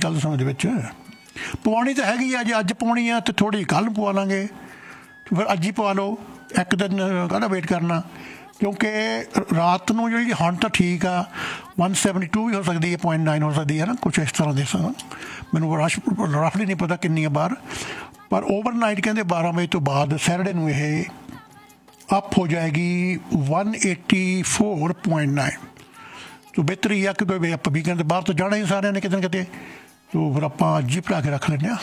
ਕੱਲ੍ਹ ਦੇ ਸਮੇਂ ਦੇ ਵਿੱਚ ਪਵਾਉਣੀ ਤਾਂ ਹੈਗੀ ਆ। ਜੇ ਅੱਜ ਪਾਉਣੀ ਆ ਤਾਂ ਥੋੜ੍ਹੀ ਕੱਲ੍ਹ ਨੂੰ ਪਵਾ ਲਾਂਗੇ, ਫਿਰ ਅੱਜ ਹੀ ਪਵਾ ਲਓ, ਇੱਕ ਦਿਨ ਕਾਹਦਾ ਵੇਟ ਕਰਨਾ। ਕਿਉਂਕਿ ਰਾਤ ਨੂੰ ਜਿਹੜੀ ਹੁਣ ਤਾਂ ਠੀਕ ਆ 172 ਵੀ ਹੋ ਸਕਦੀ ਹੈ, 0.9 ਹੋ ਸਕਦੀ ਹੈ ਨਾ, ਕੁਛ ਇਸ ਤਰ੍ਹਾਂ ਦੇ ਮੈਨੂੰ ਰਫਲੀ ਨਹੀਂ ਪਤਾ ਕਿੰਨੀ ਆ ਬਾਹਰ, ਪਰ ਓਵਰਨਾਈਟ ਕਹਿੰਦੇ 12 ਵਜੇ ਤੋਂ ਬਾਅਦ ਸੈਟਰਡੇ ਨੂੰ ਇਹ ਅਪ ਹੋ ਜਾਏਗੀ 184.9। ਤੋ ਬਿਹਤਰ ਹੀ ਆ ਕਿ ਕੋਈ ਆਪਾਂ ਵੀਕਐਂਡ ਬਾਹਰ ਤੋਂ ਜਾਣਾ ਹੀ ਸਾਰਿਆਂ ਨੇ ਕਿਤੇ ਨਾ ਕਿਤੇ, ਤੋ ਫਿਰ ਆਪਾਂ ਅੱਜ ਹੀ ਭਰਾ ਕੇ ਰੱਖ ਲੈਂਦੇ ਹਾਂ।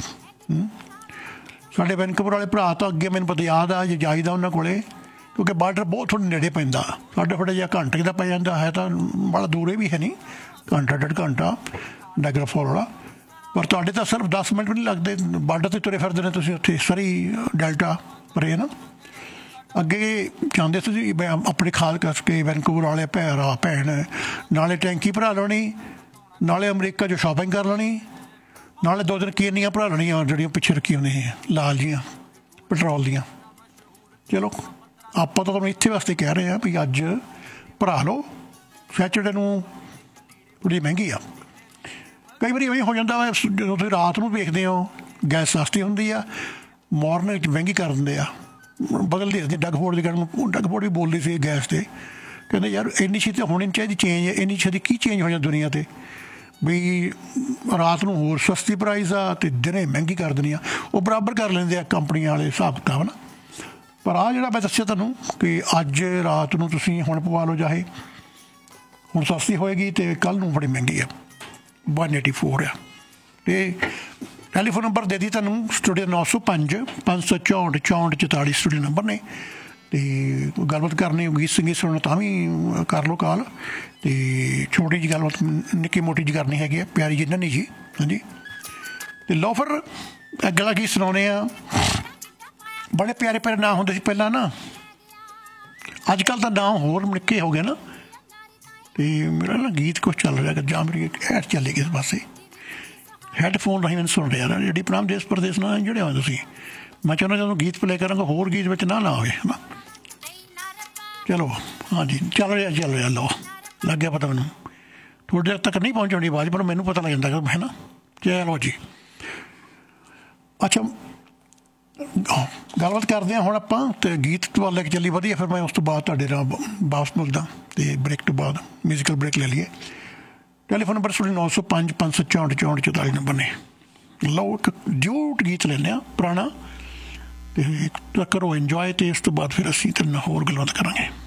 ਸਾਡੇ ਵੈਨਕੂਵਰ ਵਾਲੇ ਭਰਾ ਤਾਂ ਅੱਗੇ ਮੈਨੂੰ ਪਤਾ ਯਾਦ ਆ ਜੇ ਜਾਈਦਾ ਉਹਨਾਂ ਕੋਲੇ, ਕਿਉਂਕਿ ਬਾਰਡਰ ਬਹੁਤ ਥੋੜ੍ਹਾ ਨੇੜੇ ਪੈਂਦਾ ਸਾਡੇ, ਥੋੜ੍ਹਾ ਜਿਹਾ ਘੰਟੇ ਦਾ ਪੈ ਜਾਂਦਾ ਹੈ, ਤਾਂ ਬੜਾ ਦੂਰੇ ਵੀ ਹੈ ਨਹੀਂ, ਘੰਟਾ ਡੇਢ ਘੰਟਾ ਨਾਇਗਰਾ ਫਾਲ ਵਾਲਾ, ਪਰ ਤੁਹਾਡੇ ਤਾਂ ਸਿਰਫ 10 ਮਿੰਟ ਵੀ ਨਹੀਂ ਲੱਗਦੇ, ਬਾਰਡਰ 'ਤੇ ਤੁਰੇ ਫਿਰਦੇ ਨੇ ਤੁਸੀਂ ਉੱਥੇ ਸਰੀ ਡੈਲਟਾ ਪਰੇ ਨਾ। ਅੱਗੇ ਜਾਂਦੇ ਸੀ ਆਪਣੇ ਖਾਸ ਕਰਕੇ ਵੈਨਕੂਵਰ ਵਾਲੇ ਭੈਣ ਨਾਲੇ ਟੈਂਕੀ ਭਰਾ ਲੈਣੀ, ਨਾਲੇ ਅਮਰੀਕਾ 'ਚ ਸ਼ੋਪਿੰਗ ਕਰ ਲੈਣੀ, ਨਾਲੇ 2 ਦਿਨ ਕੇਨੀਆਂ ਭਰਾ ਲੈਣੀਆਂ ਜਿਹੜੀਆਂ ਪਿੱਛੇ ਰੱਖੀਆਂ ਹੁੰਦੀਆਂ ਲਾਲ ਜੀਆਂ ਪੈਟਰੋਲ ਦੀਆਂ। ਚਲੋ ਆਪਾਂ ਤਾਂ ਤੁਹਾਨੂੰ ਇੱਥੇ ਵਾਸਤੇ ਕਹਿ ਰਹੇ ਹਾਂ ਵੀ ਅੱਜ ਭਰਾ ਲਓ, ਸੈਚਰਡੇ ਨੂੰ ਥੋੜ੍ਹੀ ਮਹਿੰਗੀ ਆ। ਕਈ ਵਾਰੀ ਇਵੇਂ ਹੋ ਜਾਂਦਾ ਵਾ, ਜਦੋਂ ਤੁਸੀਂ ਰਾਤ ਨੂੰ ਵੇਖਦੇ ਹੋ ਗੈਸ ਸਸਤੀ ਹੁੰਦੀ ਆ, ਮੋਰਨਿੰਗ 'ਚ ਮਹਿੰਗੀ ਕਰ ਦਿੰਦੇ ਆ, ਬਦਲਦੀ ਰਹਿੰਦੀ। ਡਗਫੋਰਡ ਦੀ ਗੱਲ, ਡਗਫੋਰਡ ਵੀ ਬੋਲਦੀ ਸੀ ਗੈਸ 'ਤੇ, ਕਹਿੰਦੇ ਯਾਰ ਇੰਨੀ ਛੇਤੀ ਹੋਣੀ ਨਹੀਂ ਚਾਹੀਦੀ ਚੇਂਜ, ਇੰਨੀ ਛੇਤੀ ਕੀ ਚੇਂਜ ਹੋ ਜਾਂਦਾ ਦੁਨੀਆ 'ਤੇ ਵੀ ਰਾਤ ਨੂੰ ਹੋਰ ਸਸਤੀ ਪ੍ਰਾਈਸ ਆ ਅਤੇ ਦਿਨੇ ਮਹਿੰਗੀ ਕਰ ਦੇਣੀ ਆ। ਉਹ ਬਰਾਬਰ ਕਰ ਲੈਂਦੇ ਆ ਕੰਪਨੀਆਂ ਵਾਲੇ ਹਿਸਾਬ ਕਿਤਾਬ ਨਾ। ਪਰ ਆਹ ਜਿਹੜਾ ਮੈਂ ਦੱਸਿਆ ਤੁਹਾਨੂੰ ਕਿ ਅੱਜ ਰਾਤ ਨੂੰ ਤੁਸੀਂ ਹੁਣ ਪਵਾ ਲਓ, ਚਾਹੇ ਹੁਣ ਸਸਤੀ ਹੋਏਗੀ ਅਤੇ ਕੱਲ੍ਹ ਨੂੰ ਬੜੀ ਮਹਿੰਗੀ ਆ, 184 ਆ। ਅਤੇ ਟੈਲੀਫੋਨ ਨੰਬਰ ਦੇ ਦੀ ਤੁਹਾਨੂੰ, ਸਟੂਡੀਓ 905 564 6444 ਸਟੂਡੀਓ ਨੰਬਰ ਨੇ। ਅਤੇ ਗੱਲਬਾਤ ਕਰਨੀ, ਗੀਤ ਸੰਗੀਤ ਸੁਣਨਾ ਤਾਂ ਵੀ ਕਰ ਲਓ ਕਾਲ। ਅਤੇ ਛੋਟੀ ਜਿਹੀ ਗੱਲਬਾਤ ਨਿੱਕੀ ਮੋਟੀ ਜਿਹੀ ਕਰਨੀ ਹੈਗੀ ਆ, ਪਿਆਰੀ ਜਿਹੀ ਨੰਨੀ ਜੀ। ਹਾਂਜੀ, ਅਤੇ ਲਓ ਫਿਰ ਅਗਲਾ ਗੀਤ ਸੁਣਾਉਂਦੇ ਆ। ਬੜੇ ਪਿਆਰੇ ਪਿਆਰੇ ਨਾਂ ਹੁੰਦੇ ਸੀ ਪਹਿਲਾਂ ਨਾ, ਅੱਜ ਕੱਲ੍ਹ ਤਾਂ ਨਾਂ ਹੋਰ ਨਿੱਕੇ ਹੋ ਗਏ ਨਾ। ਅਤੇ ਮੇਰਾ ਨਾ ਗੀਤ ਕੁਛ ਚੱਲ ਰਿਹਾ ਜਾਂ ਮੇਰੀ ਐਡ ਚੱਲੇਗੀ ਇਸ ਪਾਸੇ, ਹੈਡਫੋਨ ਰਾਹੀਂ ਮੈਨੂੰ ਸੁਣ ਰਿਹਾ ਨਾ, ਜਿਹੜੀ ਪੁਰਾਣੇ ਦੇਸ਼ ਪ੍ਰਦੇਸ਼ ਨਾਲ ਜਿਹੜੇ ਹੋਏ ਤੁਸੀਂ। ਮੈਂ ਚਾਹੁੰਦਾ ਜਦੋਂ ਗੀਤ ਪਲੇ ਕਰਾਂਗਾ ਹੋਰ ਗੀਤ ਵਿੱਚ ਨਾ ਹੋਵੇ ਹੈ ਨਾ। ਚਲੋ ਹਾਂਜੀ ਚੱਲ ਰਿਹਾ ਲਓ, ਲੱਗ ਗਿਆ ਪਤਾ ਮੈਨੂੰ। ਥੋੜ੍ਹੀ ਦੇਰ ਤੱਕ ਨਹੀਂ ਪਹੁੰਚਾਉਣੀ ਆਵਾਜ਼, ਪਰ ਮੈਨੂੰ ਪਤਾ ਲੱਗ ਜਾਂਦਾ ਹੈ ਨਾ। ਚਲੋ ਜੀ, ਅੱਛਾ ਗੱਲਬਾਤ ਕਰਦੇ ਹਾਂ ਹੁਣ ਆਪਾਂ, ਅਤੇ ਗੀਤ ਤੋਂ ਬਾਅਦ ਲੈ ਕੇ ਚੱਲੀ ਵਧੀਆ। ਫਿਰ ਮੈਂ ਉਸ ਤੋਂ ਬਾਅਦ ਤੁਹਾਡੇ ਨਾਲ ਵਾਪਸ ਮਿਲਦਾ, ਅਤੇ ਬ੍ਰੇਕ ਤੋਂ ਬਾਅਦ ਮਿਊਜ਼ੀਕਲ ਬ੍ਰੇਕ ਲੈ ਲਈਏ। ਟੈਲੀਫੋਨ ਨੰਬਰ 905 564 44 ਨੰਬਰ ਨੇ। ਲਓ ਇੱਕ ਡਿਊਟ ਗੀਤ ਲੈਂਦੇ ਹਾਂ ਪੁਰਾਣਾ, ਅਤੇ ਕਰੋ ਇੰਜੋਏ, ਅਤੇ ਇਸ ਤੋਂ ਬਾਅਦ ਫਿਰ ਅਸੀਂ ਤੇਰੇ ਨਾਲ ਹੋਰ ਗੱਲਬਾਤ ਕਰਾਂਗੇ।